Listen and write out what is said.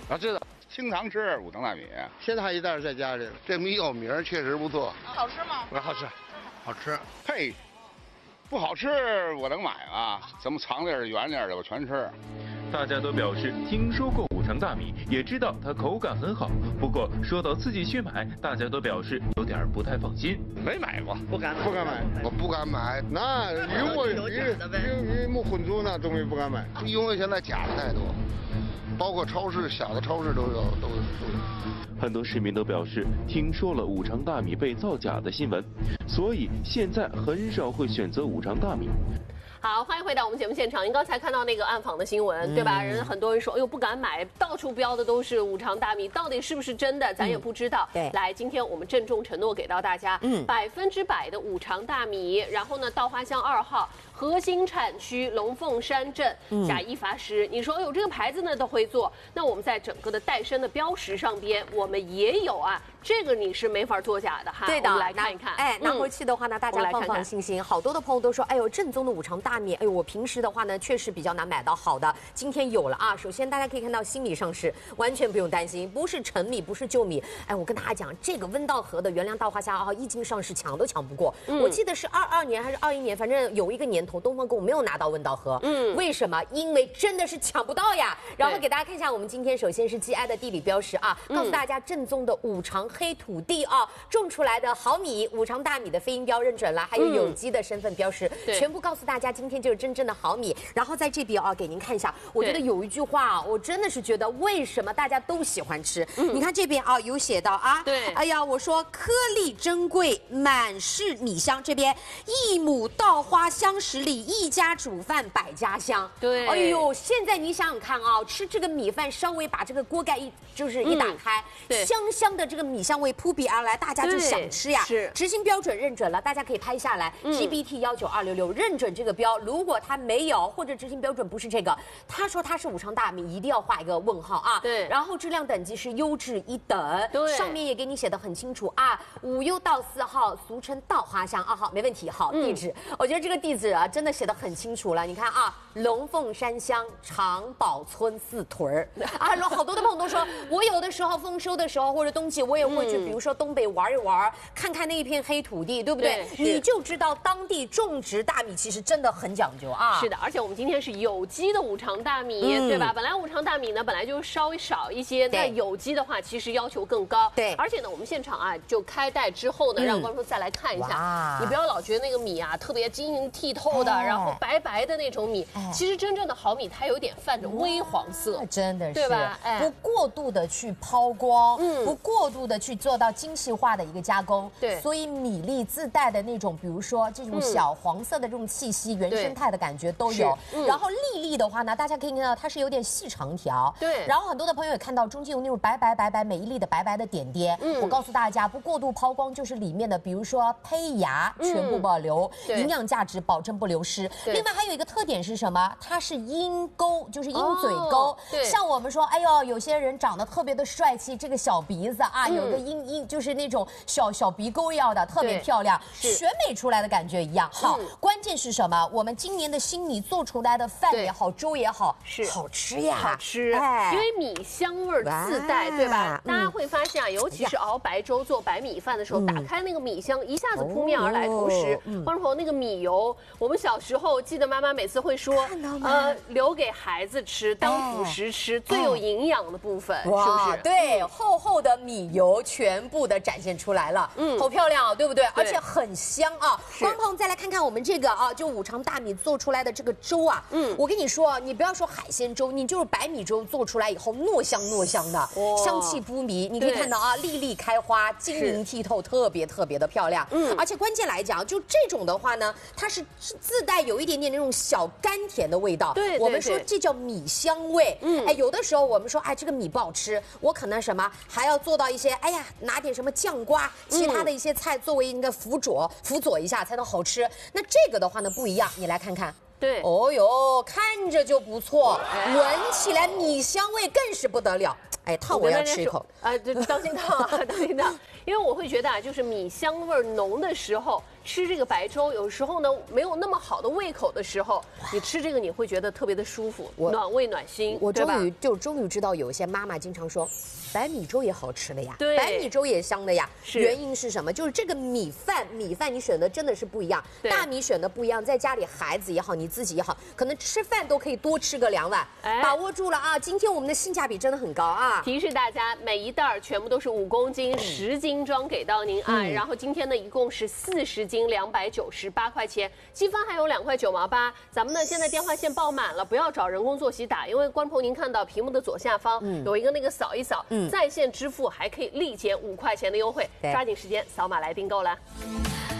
啊，知道，经常吃五常大米， 现在还一袋在家里了。这米有名，确实不错。 好吃吗？ 好吃，好吃。 嘿，不好吃我能买吗？什么长粒儿、圆粒儿的我全吃。 大家都表示听说过五常大米，也知道它口感很好。不过说到自己去买，大家都表示有点不太放心。 没买过， 不敢买，我不敢买。那鱼目混珠那东西不敢买，因为现在假的太多，包括超市小的超市都有。 很多市民都表示听说了五常大米被造假的新闻，所以现在很少会选择五常大米。 好，欢迎回到我们节目现场。您刚才看到那个暗访的新闻，对吧？很多人说，哎呦不敢买，到处标的都是五常大米，到底是不是真的，咱也不知道。 对， 来，今天我们郑重承诺给到大家，100%的五常大米。然后呢，稻花乡2号核心产区龙凤山镇贾一发师，你说，哎呦这个牌子呢都会做，那我们在整个的带生的标识上边，我们也有啊。这个你是没法作假的哈。 对的， 我们来看一看。 哎，拿回去的话呢，大家放心心。好多的朋友都说，哎呦，正宗的五常大米，哎呦，我平时的话呢，确实比较难买到好的。今天有了啊！首先大家可以看到新米上市，完全不用担心，不是陈米，不是旧米。哎，我跟大家讲，这个温道河的原粮稻花虾1斤上市，抢都抢不过。我记得是22年还是21年，反正有一个年头，东方购物没有拿到温道河。为什么？因为真的是抢不到呀。然后给大家看一下，我们今天首先是 GI 的地理标识啊，告诉大家正宗的五常黑土地啊。种出来的好米，五常大米的非音标认准了，还有有机的身份标识，全部告诉大家，今天就是真正的好米。然后在这边啊，给您看一下，我觉得有一句话啊，我真的是觉得为什么大家都喜欢吃？你看这边啊，有写到啊， 对， 哎呀，我说颗粒珍贵，满是米香，这边一亩稻花香十里，一家煮饭百家香。 对， 哎呦，现在你想想看啊，吃这个米饭，稍微把这个锅盖一打开，香香的这个米香味扑鼻而来，大家就想吃呀。 是， 执行标准认准了，大家可以拍下来。GBT 19266认准这个标，如果它没有或者执行标准不是这个，他说它是五常大米，一定要画一个问号啊。 对， 然后质量等级是优质1等， 对， 上面也给你写的很清楚啊，5优到4号，俗称稻花香2号，没问题。好，地址，我觉得这个地址啊，真的写的很清楚了。你看啊，龙凤山乡长堡村4屯儿啊，好多的朋友都说，我有的时候丰收的时候或者冬季，我也会去，比如说东北玩一玩，看看那一片黑土地，对不对？你就知道当地种植大米其实真的很讲究啊。 是的，而且我们今天是有机的五常大米，对吧？本来五常大米呢，本来就稍微少一些，那有机的话其实要求更高。 对， 而且呢，我们现场啊就开袋之后呢，让观众再来看一下，你不要老觉得那个米啊特别晶莹剔透的，然后白白的那种米，其实真正的好米它有点泛着微黄色， 真的是， 对吧？ 不过度的去抛光，不过度的去做到精细化的一个加工， 对， 所以米粒自带的那种，比如说这种小黄色的这种气息，原生态的感觉都有。然后粒粒的话呢，大家可以看到它是有点细长条， 对。 然后很多的朋友也看到中间有那种白白每一粒的白白的点点。我告诉大家，不过度抛光就是里面的，比如说胚芽全部保留，营养价值保证不流失。另外还有一个特点是什么？它是鹰钩，就是鹰嘴钩。像我们说，哎呦，有些人长得特别的帅气，这个小鼻子啊，有个鹰，就是那种小鼻钩一样的，特别漂亮，选美出来的感觉一样。好，关键是什么？我们今年的新米做出来的饭也好，粥也好，是好吃呀， 好吃。因为米香味自带，对吧？大家会发现啊，尤其是熬白粥、做白米饭的时候，打开那个米香一下子扑面而来。同时，观众朋友，那个米油，我们小时候记得妈妈每次会说，留给孩子吃，当辅食吃，最有营养的部分，是不是？ 对，厚厚的米油全部的展现出来了，好漂亮啊，对不对？而且很香啊。观众朋友再来看看我们这个啊，就五常大米做出来的这个粥啊，我跟你说，你不要说海鲜粥，你就是白米粥做出来以后糯香的，香气扑鼻。你可以看到啊，粒粒开花，晶莹剔透，特别的漂亮。而且关键来讲，就这种的话呢，它是自带有一点点那种小甘甜的味道。对，我们说这叫米香味。哎，有的时候我们说，哎，这个米不好吃，我可能什么还要做到一些，哎呀，拿点什么酱瓜，其他的一些菜作为一个辅佐一下才能好吃。那这个的话呢不一样，你来看看。 对， 哦呦，看着就不错，闻起来米香味更是不得了。哎，烫我要吃一口啊！对，当心烫啊，当心烫。因为我会觉得啊，就是米香味浓的时候， 吃这个白粥，有时候呢没有那么好的胃口的时候，你吃这个你会觉得特别的舒服，暖胃暖心。 我终于知道有一些妈妈经常说，白米粥也好吃的呀， 对， 白米粥也香的呀。原因是什么？就是这个米饭你选的真的是不一样，大米选的不一样，在家里孩子也好，你自己也好，可能吃饭都可以多吃个2碗，把握住了啊！今天我们的性价比真的很高啊！ 提示大家，每一袋全部都是5公斤10斤装给到您啊。然后今天呢，一共是40斤，298块钱，积分还有2块9毛8。咱们呢现在电话线爆满了，不要找人工坐席打，因为观众朋友您看到屏幕的左下方有一个那个扫一扫，在线支付还可以立减5块钱的优惠，抓紧时间扫码来订购了。